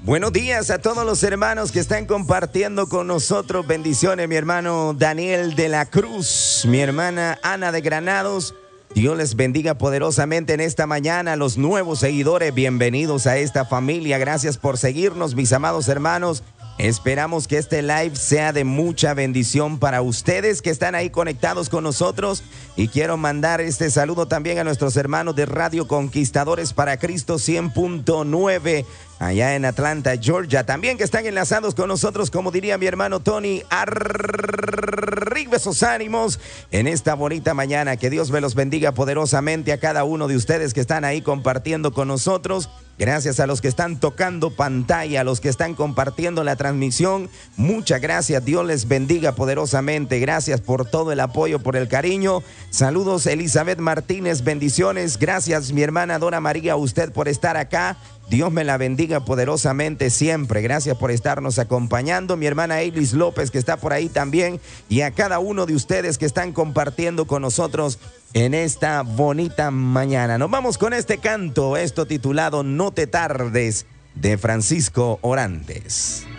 Buenos días a todos los hermanos que están compartiendo con nosotros. Bendiciones, mi hermano Daniel de la Cruz, mi hermana Ana de Granados. Dios les bendiga poderosamente en esta mañana. Los nuevos seguidores, bienvenidos a esta familia. Gracias por seguirnos, mis amados hermanos. Esperamos que este live sea de mucha bendición para ustedes que están ahí conectados con nosotros. Y quiero mandar este saludo también a nuestros hermanos de Radio Conquistadores para Cristo 100.9 allá en Atlanta, Georgia. También que están enlazados con nosotros, como diría mi hermano Tony, arriba esos ánimos en esta bonita mañana. Que Dios me los bendiga poderosamente a cada uno de ustedes que están ahí compartiendo con nosotros. Gracias a los que están tocando pantalla, a los que están compartiendo la transmisión. Muchas gracias, Dios les bendiga poderosamente. Gracias por todo el apoyo, por el cariño. Saludos, Elizabeth Martínez, bendiciones. Gracias, mi hermana Dora María, a usted por estar acá. Dios me la bendiga poderosamente siempre. Gracias por estarnos acompañando. Mi hermana Eilis López, que está por ahí también. Y a cada uno de ustedes que están compartiendo con nosotros en esta bonita mañana. Nos vamos con este canto, esto titulado No te tardes, de Francisco Orantes.